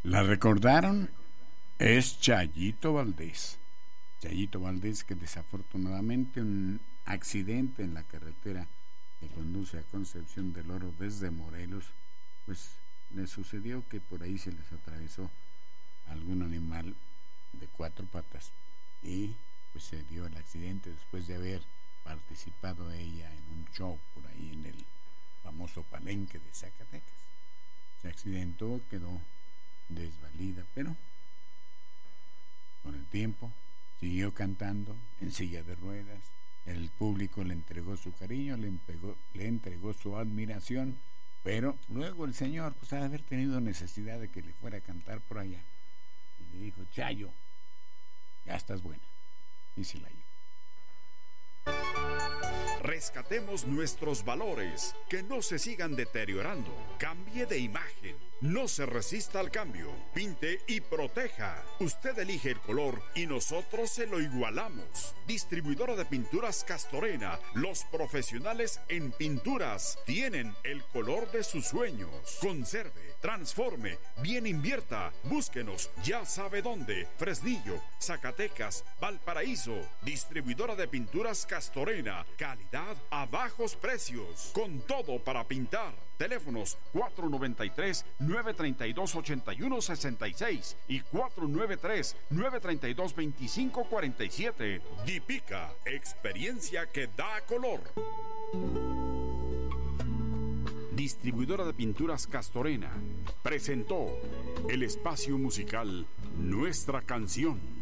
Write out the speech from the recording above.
La recordaron, es Chayito Valdés. Chayito Valdés, que desafortunadamente un accidente en la carretera que conduce a Concepción del Oro desde Morelos, pues le sucedió que por ahí se les atravesó algún animal de cuatro patas y pues se dio el accidente después de haber participado ella en un show por ahí en el famoso Palenque de Zacatecas. Se accidentó, quedó desvalida, pero con el tiempo siguió cantando en silla de ruedas. El público le entregó su cariño, le entregó su admiración, pero luego el señor pues ha de haber tenido necesidad de que le fuera a cantar por allá y le dijo: Chayo, ya estás buena, y se la llevó. Rescatemos nuestros valores, que no se sigan deteriorando. Cambie de imagen, no se resista al cambio. Pinte y proteja. Usted elige el color y nosotros se lo igualamos. Distribuidora de pinturas Castorena. Los profesionales en pinturas tienen el color de sus sueños. Conserve, transforme, bien invierta. Búsquenos, ya sabe dónde. Fresnillo, Zacatecas, Valparaíso. Distribuidora de pinturas Castorena. Calidad a bajos precios. Con todo para pintar. Teléfonos 493-932-8166 y 493-932-2547. Dipica, experiencia que da color. Distribuidora de pinturas Castorena presentó el espacio musical Nuestra Canción.